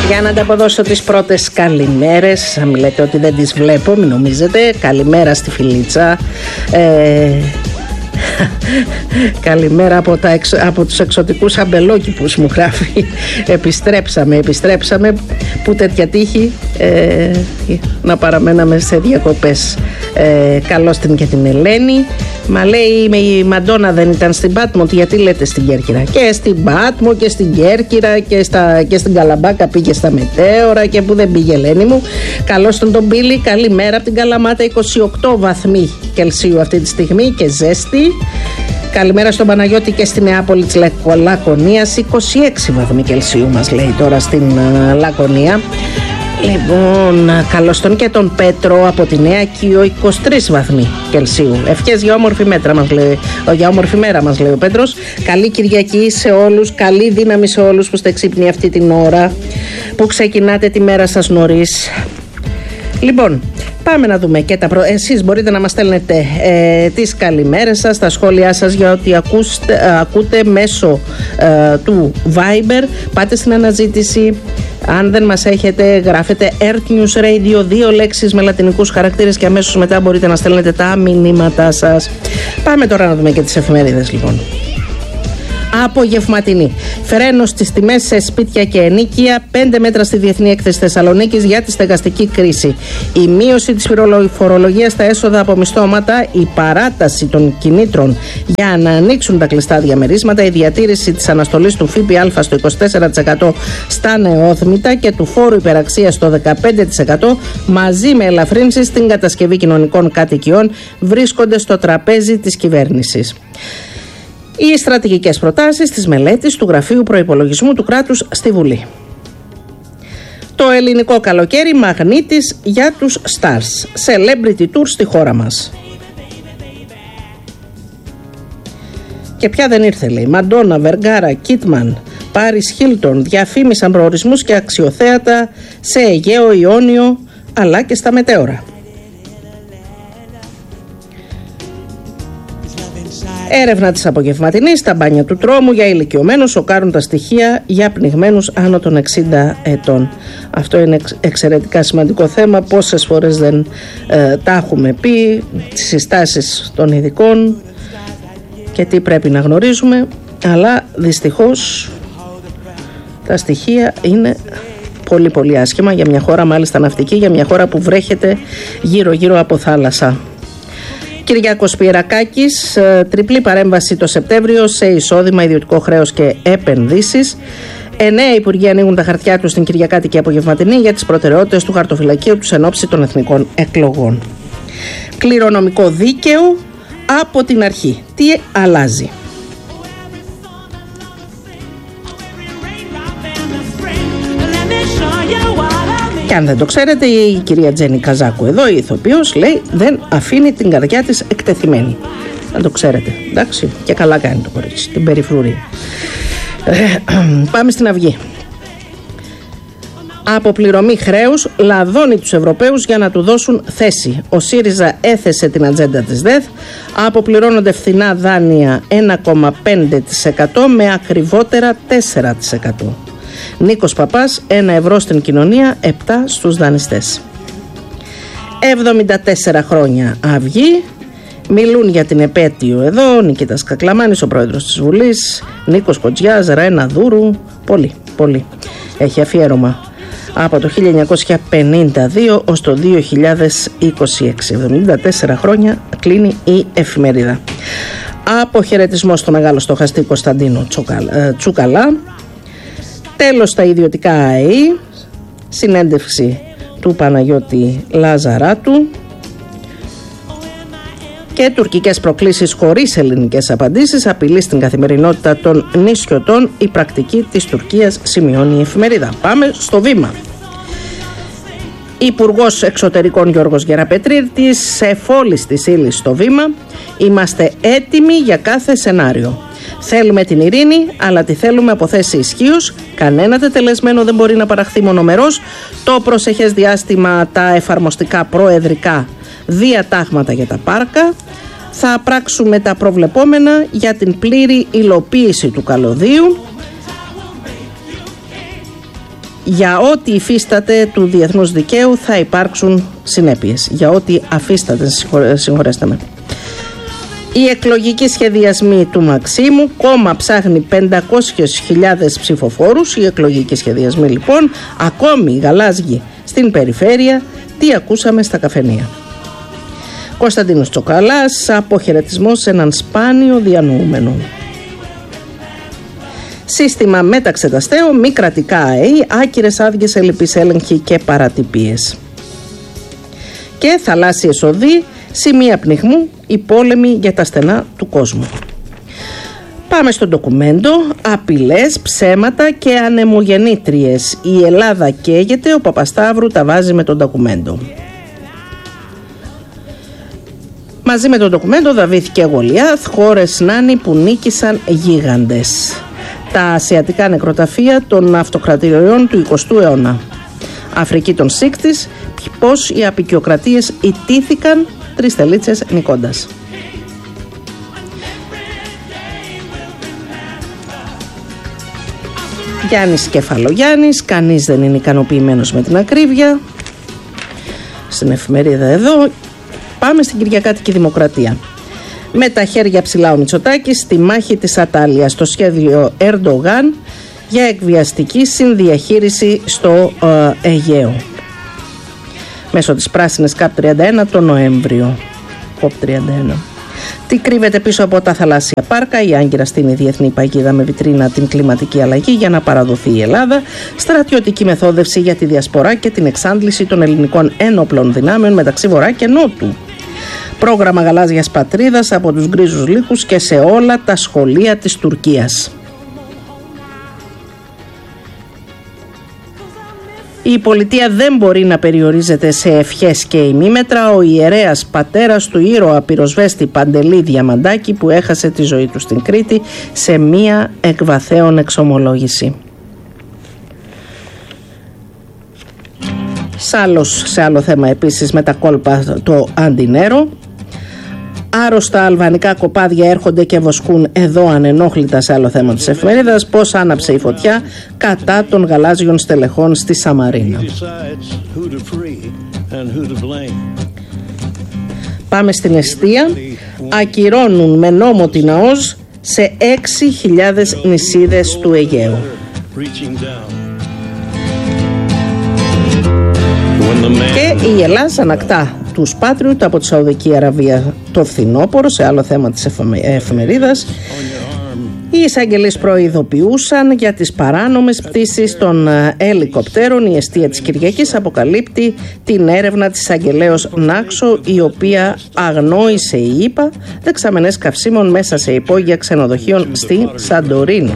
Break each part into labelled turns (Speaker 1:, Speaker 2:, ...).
Speaker 1: Για να ανταποδώσω τις πρώτες καλημέρες, μην λέτε ότι δεν τις βλέπω, μην νομίζετε. Καλημέρα στη Φιλίτσα. Καλημέρα από τους εξωτικούς αμπελόκηπους, μου γράφει. Επιστρέψαμε. Που τέτοια τύχη να παραμέναμε σε διακοπές. Καλώς την και την Ελένη. Μα λέει η Μαντόνα δεν ήταν στην Πάτμο, γιατί λέτε στην Κέρκυρα? Και στην Πάτμο και στην Κέρκυρα και στην Καλαμπάκα πήγε στα μετέωρα, και που δεν πήγε, Ελένη μου. Καλώς τον Πίλη, καλημέρα από την Καλαμάτα. 28 βαθμοί Κελσίου αυτή τη στιγμή και ζέστη. Καλημέρα στον Παναγιώτη και στη Νεάπολη της Λακωνίας. 26 βαθμοί Κελσίου μας λέει τώρα στην Λακωνία. Λοιπόν, καλώς τον και τον Πέτρο από τη Νέα Κίο, 23 βαθμοί Κελσίου. Ευχές για όμορφη μέρα μας λέει ο Πέτρος. Καλή Κυριακή σε όλους, καλή δύναμη σε όλους που είστε ξύπνοι αυτή την ώρα, που ξεκινάτε τη μέρα σας νωρίς. Λοιπόν, πάμε να δούμε και εσείς μπορείτε να μας στέλνετε τις καλημέρες σας, τα σχόλιά σας για ό,τι ακούτε μέσω του Viber. Πάτε στην αναζήτηση. Αν δεν μας έχετε, γράφετε Earth News Radio, 2 λέξεις με λατινικούς χαρακτήρες, και αμέσως μετά μπορείτε να στέλνετε τα μηνύματά σας. Πάμε τώρα να δούμε και τις εφημερίδες λοιπόν. Απογευματινή. Φρένο στις τιμές σε σπίτια και ενοίκια. 5 μέτρα στη Διεθνή Έκθεση Θεσσαλονίκης για τη στεγαστική κρίση. Η μείωση της φορολογίας στα έσοδα από μισθώματα. Η παράταση των κινήτρων για να ανοίξουν τα κλειστά διαμερίσματα. Η διατήρηση της αναστολής του ΦΠΑ στο 24% στα νεόθμητα και του φόρου υπεραξίας στο 15%, μαζί με ελαφρύνσεις στην κατασκευή κοινωνικών κατοικιών, βρίσκονται στο τραπέζι της κυβέρνησης. Οι στρατηγικές προτάσεις της μελέτης του Γραφείου Προϋπολογισμού του Κράτους στη Βουλή. Το ελληνικό καλοκαίρι μαγνήτης για τους stars. Celebrity tour στη χώρα μας. Και πια δεν ήρθε, λέει. Μαντόνα, Βεργάρα, Κίτμαν, Πάρις Χίλτον διαφήμισαν προορισμούς και αξιοθέατα σε Αιγαίο, Ιόνιο, αλλά και στα μετέωρα. Έρευνα της απογευματινής, τα μπάνια του τρόμου για ηλικιωμένους σοκάρουν τα στοιχεία για πνιγμένους άνω των 60 ετών. Αυτό είναι εξαιρετικά σημαντικό θέμα. Πόσες φορές δεν τα έχουμε πει, τις συστάσεις των ειδικών και τι πρέπει να γνωρίζουμε, αλλά δυστυχώς τα στοιχεία είναι πολύ πολύ άσχημα για μια χώρα μάλιστα ναυτική, για μια χώρα που βρέχεται γύρω από θάλασσα. Κυριάκος Πιερακάκης, τριπλή παρέμβαση το Σεπτέμβριο σε εισόδημα, ιδιωτικό χρέος και επενδύσεις. 9 υπουργοί ανοίγουν τα χαρτιά τους στην Κυριακάτικη απογευματινή για τις προτεραιότητες του χαρτοφυλακίου τους εν ώψη των εθνικών εκλογών. Κληρονομικό δίκαιο από την αρχή. Τι αλλάζει? Και αν δεν το ξέρετε, η κυρία Τζέννη Καζάκου εδώ, η ηθοποιός, λέει δεν αφήνει την καρδιά της εκτεθειμένη. Αν το ξέρετε, εντάξει, και καλά κάνει το κορίτσι, την περιφρουρεί. Πάμε στην Αυγή. Αποπληρωμή χρέους λαδώνει τους Ευρωπαίους για να του δώσουν θέση. Ο ΣΥΡΙΖΑ έθεσε την ατζέντα της ΔΕΘ. Αποπληρώνονται φθηνά δάνεια 1,5% με ακριβότερα 4%. Νίκος Παπάς, 1 ευρώ στην κοινωνία, 7 στους δανειστές. 74 χρόνια Αυγή. Μιλούν για την επέτειο εδώ. Νικήτας Κακλαμάνης, ο πρόεδρος της Βουλής, Νίκος Κοτζιάς, Ραένα Δούρου. Πολύ. Έχει αφιέρωμα από το 1952 ως το 2026. 74 χρόνια κλείνει η εφημερίδα. Αποχαιρετισμό στο μεγάλο στοχαστή Κωνσταντίνο Τσουκαλά. Τέλος στα ιδιωτικά ΑΕΗ, συνέντευξη του Παναγιώτη Λαζαράτου και τουρκικές προκλήσεις χωρίς ελληνικές απαντήσεις, απειλή στην καθημερινότητα των νησιωτών, η πρακτική της Τουρκίας, σημειώνει η εφημερίδα. Πάμε στο Βήμα. Υπουργός Εξωτερικών Γιώργος Γεραπετρίτης, σε φόλης της ύλης στο Βήμα. Είμαστε έτοιμοι για κάθε σενάριο. Θέλουμε την ειρήνη, αλλά τη θέλουμε από θέση ισχύως. Κανένα τετελεσμένο δεν μπορεί να παραχθεί μονομερός. Το προσεχές διάστημα τα εφαρμοστικά προεδρικά διατάγματα για τα πάρκα. Θα πράξουμε τα προβλεπόμενα για την πλήρη υλοποίηση του καλωδίου. Για ό,τι υφίσταται του διεθνούς δικαίου θα υπάρξουν συνέπειες. Για ό,τι αφίσταται, συγχωρέστε με. Οι εκλογικοί σχεδιασμοί του Μαξίμου, κόμμα ψάχνει 500.000 ψηφοφόρους. Οι εκλογικοί σχεδιασμοί λοιπόν, ακόμη γαλάζιοι στην περιφέρεια. Τι ακούσαμε στα καφενεία. Κωνσταντίνος Τσοκαλάς, αποχαιρετισμός σε έναν σπάνιο διανοούμενο. Σύστημα μεταξεταστέο, μη κρατικά ΑΕΗ, άκυρες άδειες, ελλειπείς έλεγχοι και παρατυπίες. Και θαλάσσιες οδοί, σημεία πνιγμού, οι πόλεμοι για τα στενά του κόσμου. Πάμε στο ντοκουμέντο. Απειλές, ψέματα και ανεμογεννήτριες. Η Ελλάδα καίγεται, ο Παπασταύρου τα βάζει με τον ντοκουμέντο. Μαζί με τον ντοκουμέντο Δαβίθ και Γολιάθ, χώρες νάνοι που νίκησαν γίγαντες. Τα ασιατικά νεκροταφεία των αυτοκρατηριών του 20ου αιώνα. Αφρική των Σύκτης, πώς οι απικιοκρατίες ιτήθηκαν, 3 τελίτσες νικώντας. Γιάννης Κεφαλογιάννης, κανείς δεν είναι ικανοποιημένος με την ακρίβεια. Στην εφημερίδα εδώ. Πάμε στην Κυριακάτικη Δημοκρατία. Με τα χέρια ψηλά ο Μητσοτάκης στη μάχη της Ατάλειας, στο σχέδιο Ερντογάν για εκβιαστική συνδιαχείριση στο Αιγαίο. Μέσω της πράσινης ΚΑΠ31 το Νοέμβριο. COP31. Τι κρύβεται πίσω από τα θαλάσσια πάρκα? Η Άγκυρα στείνει διεθνή παγίδα με βιτρίνα την κλιματική αλλαγή για να παραδοθεί η Ελλάδα. Στρατιωτική μεθόδευση για τη διασπορά και την εξάντληση των ελληνικών ένοπλων δυνάμεων μεταξύ Βορρά και Νότου. Πρόγραμμα γαλάζιας πατρίδας από τους γκρίζους λύκους και σε όλα τα σχολεία της Τουρκίας. Η πολιτεία δεν μπορεί να περιορίζεται σε ευχές και ημίμετρα. Ο ιερέας πατέρας του ήρωα πυροσβέστη Παντελή Διαμαντάκη, που έχασε τη ζωή του στην Κρήτη σε μία εκβαθέων εξομολόγηση. Σε άλλο θέμα επίσης με τα κόλπα το Αντινέρο. Άρρωστα αλβανικά κοπάδια έρχονται και βοσκούν εδώ ανενόχλητα, σε άλλο θέμα της εφημερίδας. Πώς άναψε η φωτιά κατά των γαλάζιων στελεχών στη Σαμαρίνα. Πάμε στην εστία. Ακυρώνουν με νόμο την ΑΟΣ σε 6.000 νησίδες του Αιγαίου. Και η Ελλάδα ανακτά τους Patriot από τη Σαουδική Αραβία το φθινόπωρο, σε άλλο θέμα της εφημερίδας. Οι εισαγγελείς προειδοποιούσαν για τις παράνομες πτήσεις των ελικοπτέρων. Η εστία της Κυριακής αποκαλύπτει την έρευνα της εισαγγελέως Νάξο, η οποία αγνόησε, η ΗΠΑ, δεξαμενές καυσίμων μέσα σε υπόγεια ξενοδοχείων στη Σαντορίνη.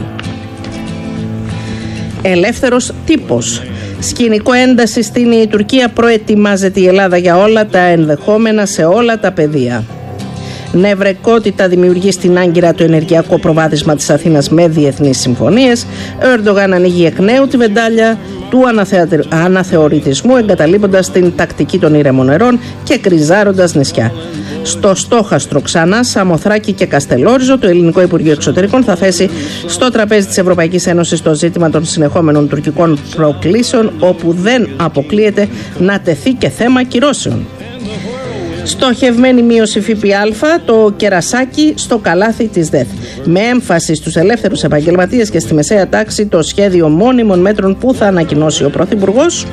Speaker 1: Ελεύθερος τύπος. Σκηνικό ένταση στην η Τουρκία, προετοιμάζεται η Ελλάδα για όλα τα ενδεχόμενα σε όλα τα πεδία. Νευρικότητα δημιουργεί στην Άγκυρα το ενεργειακό προβάδισμα της Αθήνας με διεθνείς συμφωνίες. Ο Ερντογάν ανοίγει εκ νέου τη βεντάλια του αναθεωρητισμού, εγκαταλείποντας την τακτική των ήρεμων νερών και κρυζάροντας νησιά. Στο στόχαστρο ξανά, Σαμοθράκη και Καστελόριζο, το Ελληνικό Υπουργείο Εξωτερικών θα θέσει στο τραπέζι της Ευρωπαϊκής Ένωσης το ζήτημα των συνεχόμενων τουρκικών προκλήσεων, όπου δεν αποκλείεται να τεθεί και θέμα κυρώσεων. Στοχευμένη μείωση ΦΠΑ, το κερασάκι στο καλάθι της ΔΕΘ. Με έμφαση στους ελεύθερους επαγγελματίες και στη μεσαία τάξη, το σχέδιο μόνιμων μέτρων που θα ανακοινώσει ο Πρωθυπουργός.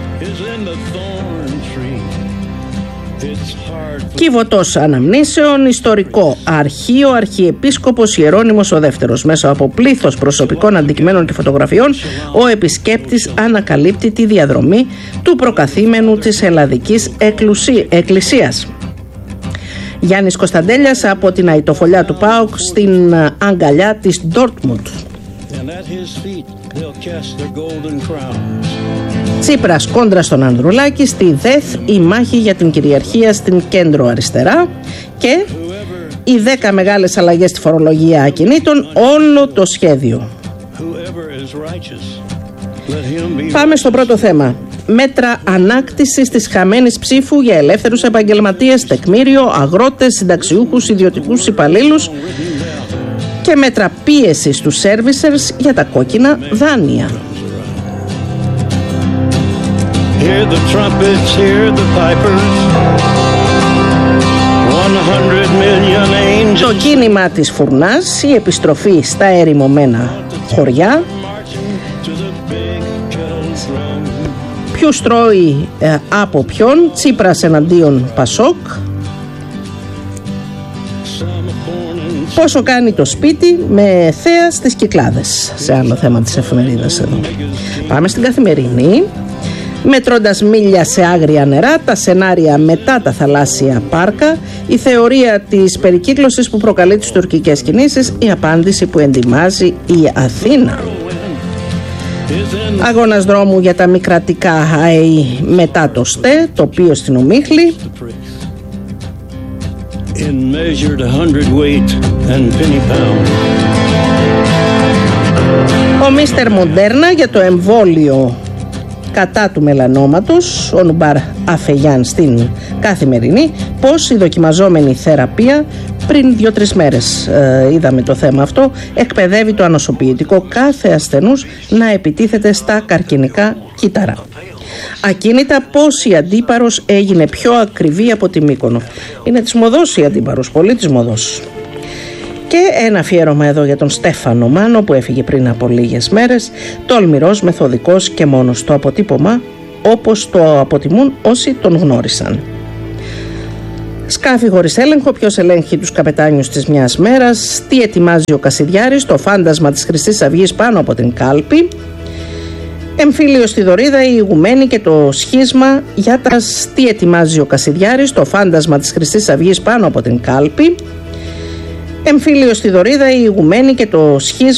Speaker 1: Κιβωτός αναμνήσεων, ιστορικό αρχείο, Αρχιεπίσκοπος Ιερώνυμος ο Δεύτερος. Μέσα από πλήθος προσωπικών αντικειμένων και φωτογραφιών, ο επισκέπτης ανακαλύπτει τη διαδρομή του προκαθήμενου της Ελλαδικής Εκκλησίας. Γιάννης Κωνσταντέλιας από την αητοφολιά του ΠΑΟΚ στην αγκαλιά της Ντόρτμουντ. Τσίπρας κόντρα στον Ανδρουλάκη, στη ΔΕΘ η μάχη για την κυριαρχία στην κέντρο αριστερά και οι 10 μεγάλες αλλαγές στη φορολογία ακινήτων, όλο το σχέδιο. Πάμε στο πρώτο θέμα. Μέτρα ανάκτησης της χαμένης ψήφου για ελεύθερους επαγγελματίες, τεκμήριο, αγρότες, συνταξιούχους, ιδιωτικούς υπαλλήλους και μέτρα πίεσης στους servicers για τα κόκκινα δάνεια.
Speaker 2: Hear the trumpets, hear the pipers. 100 million angels.
Speaker 1: Το κίνημα της φουρνάς, η επιστροφή στα ερημωμένα χωριά. Ποιους τρώει από ποιον, Τσίπρας εναντίον Πασόκ. Πόσο κάνει το σπίτι με θέα στις Κυκλάδες, σε άλλο θέμα της εφημερίδας εδώ. Πάμε στην Καθημερινή. Μετρώντας μίλια σε άγρια νερά, τα σενάρια μετά τα θαλάσσια πάρκα, η θεωρία της περικύκλωσης που προκαλεί τις τουρκικές κινήσεις, η απάντηση που εντιμάζει η Αθήνα. Αγώνας δρόμου για τα μη κρατικά ΑΕΗ μετά το ΣΤΕ, τοπίο στην Ομίχλη. Ο Μίστερ Μοντέρνα για το εμβόλιο κατά του μελανόματος, ο Νουμπάρ Αφεγιάν στην Καθημερινή, πως η δοκιμαζόμενη θεραπεία πριν 2-3 μέρες είδαμε το θέμα αυτό, εκπαιδεύει το ανοσοποιητικό κάθε ασθενούς να επιτίθεται στα καρκινικά κύτταρα. Ακίνητα πως η Αντίπαρος έγινε πιο ακριβή από τη Μύκονο. Είναι της μοδός η Αντίπαρος, πολύ της μοδός. Και ένα αφιέρωμα εδώ για τον Στέφανο Μάνο που έφυγε πριν από λίγες μέρες, τολμηρός, μεθοδικός και μόνος, το αποτύπωμα όπως το αποτιμούν όσοι τον γνώρισαν. Σκάφη χωρίς έλεγχο, ποιος ελέγχει τους καπετάνιους της μιας μέρας, τι ετοιμάζει ο Κασιδιάρης, το φάντασμα της Χρυσής Αυγής πάνω από την κάλπη. Εμφύλιο στη Δωρίδα, η ηγουμένη και το σχίσμα για τα τι ετοιμάζει ο Κασιδιάρης, το φάντασμα της Χρυσής Αυγής πάνω από την κάλπη. Εμφύλιο στη Δωρίδα, η ηγουμένη και το σχίσμα